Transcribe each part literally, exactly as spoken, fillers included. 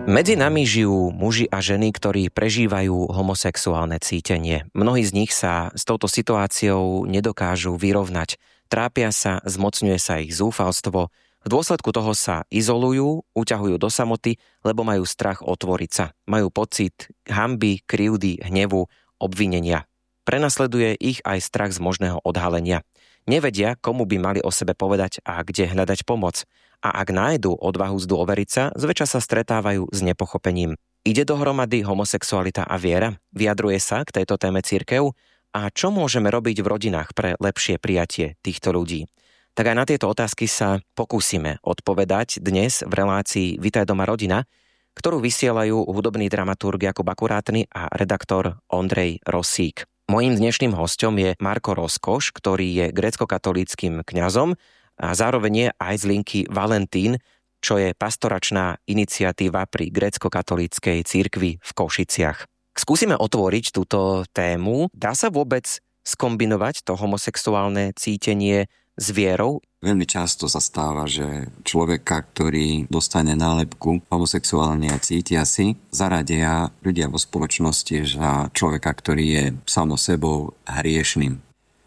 Medzi nami žijú muži a ženy, ktorí prežívajú homosexuálne cítenie. Mnohí z nich sa s touto situáciou nedokážu vyrovnať. Trápia sa, zmocňuje sa ich zúfalstvo. V dôsledku toho sa izolujú, uťahujú do samoty, lebo majú strach otvoriť sa. Majú pocit hanby, krivdy, hnevu, obvinenia. Prenasleduje ich aj strach z možného odhalenia. Nevedia, komu by mali o sebe povedať a kde hľadať pomoc. A ak nájdu odvahu zdôveriť sa, zväčša sa stretávajú s nepochopením. Ide dohromady homosexualita a viera? Vyjadruje sa k tejto téme cirkev? A čo môžeme robiť v rodinách pre lepšie prijatie týchto ľudí? Tak aj na tieto otázky sa pokúsime odpovedať dnes v relácii Vitaj doma rodina, ktorú vysielajú hudobný dramaturg Jakub Akurátny a redaktor Ondrej Rosík. Mojím dnešným hosťom je Marko Rozkoš, ktorý je gréckokatolíckym kňazom a zároveň je aj z linky Valentín, čo je pastoračná iniciatíva pri gréckokatolíckej cirkvi v Košiciach. Skúsime otvoriť túto tému. Dá sa vôbec skombinovať to homosexuálne cítenie s vierou? Veľmi často sa stáva, že človeka, ktorý dostane nálepku homosexuálne a cítia si, zaradia ľudia vo spoločnosti za človeka, ktorý je samo sebou hriešným.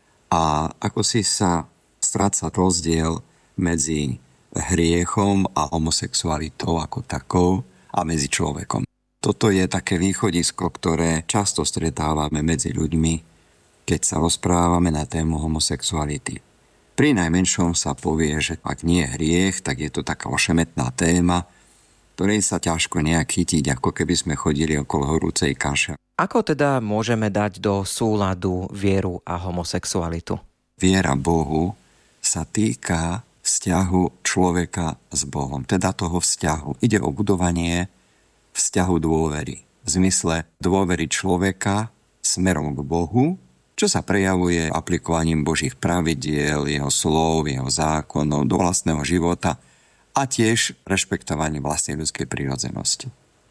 A ako si sa stráca rozdiel medzi hriechom a homosexualitou ako takou a medzi človekom. Toto je také východisko, ktoré často stretávame medzi ľuďmi, keď sa rozprávame na tému homosexuality. Pri najmenšom sa povie, že ak nie je hriech, tak je to taká ošemetná téma, ktorej sa ťažko nejak chytiť, ako keby sme chodili okolo horúcej kaše. Ako teda môžeme dať do súladu vieru a homosexualitu? Viera Bohu sa týka vzťahu človeka s Bohom, teda toho vzťahu. Ide o budovanie vzťahu dôvery. V zmysle dôvery človeka smerom k Bohu, čo sa prejavuje aplikovaním Božích pravidiel, jeho slov, jeho zákonov do vlastného života a tiež rešpektovaním vlastnej ľudskej prirodzenosti.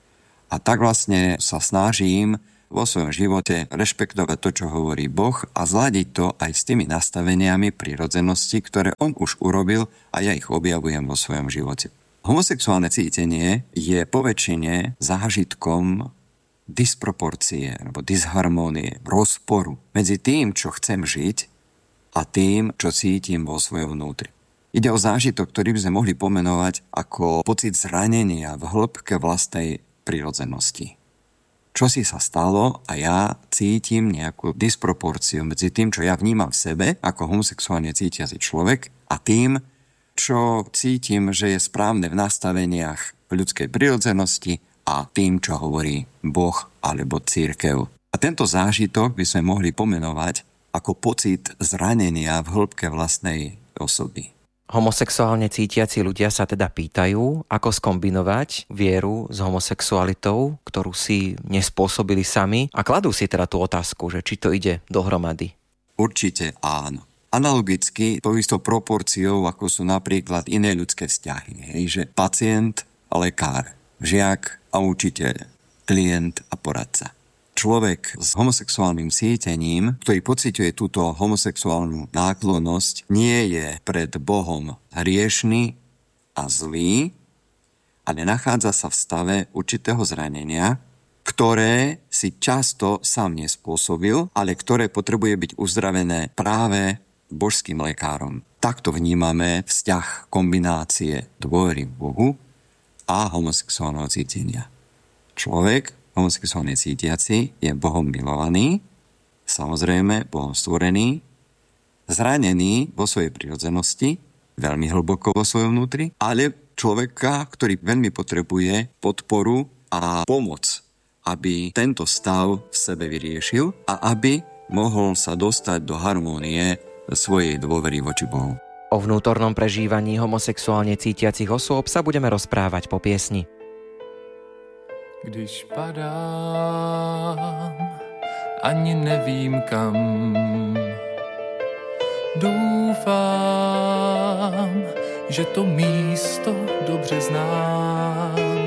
A tak vlastne sa snažím vo svojom živote rešpektovať to, čo hovorí Boh a zladiť to aj s tými nastaveniami prirodzenosti, ktoré on už urobil a ja ich objavujem vo svojom živote. Homosexuálne cítenie je poväčšine zážitkom disproporcie alebo disharmónie, rozporu medzi tým, čo chcem žiť a tým, čo cítim vo svojom vnútri. Ide o zážitok, ktorý by sme mohli pomenovať ako pocit zranenia v hĺbke vlastnej prirodzenosti. Čo si sa stalo a ja cítim nejakú disproporciu medzi tým, čo ja vnímam v sebe ako homosexuálne cítiaci človek a tým, čo cítim, že je správne v nastaveniach ľudskej prirodzenosti a tým, čo hovorí Boh alebo cirkev. A tento zážitok by sme mohli pomenovať ako pocit zranenia v hĺbke vlastnej osoby. Homosexuálne cítiaci ľudia sa teda pýtajú, ako skombinovať vieru s homosexualitou, ktorú si nespôsobili sami, a kladú si teda tú otázku, že či to ide dohromady. Určite áno. Analogicky to istou proporciou, ako sú napríklad iné ľudské vzťahy. Hej, že pacient a lekár, žiak a učiteľ, klient a poradca. Človek s homosexuálnym cítením, ktorý pociťuje túto homosexuálnu náklonnosť, nie je pred Bohom hriešny a zlý, ale nachádza sa v stave určitého zranenia, ktoré si často sám nespôsobil, ale ktoré potrebuje byť uzdravené práve božským lekárom. Takto vnímame vzťah kombinácie dôvery v Bohu a homosexuálneho cítenia. Človek homosexuálne cítiaci je Bohom milovaný, samozrejme Bohom stvorený, zranený vo svojej prirodzenosti, veľmi hlboko vo svojom vnútri, ale človeka, ktorý veľmi potrebuje podporu a pomoc, aby tento stav v sebe vyriešil a aby mohol sa dostať do harmónie svojej dôvery voči Bohu. O vnútornom prežívaní homosexuálne cítiacich osôb sa budeme rozprávať po piesni. Když padám, ani nevím kam. Doufám, že to místo dobře znám.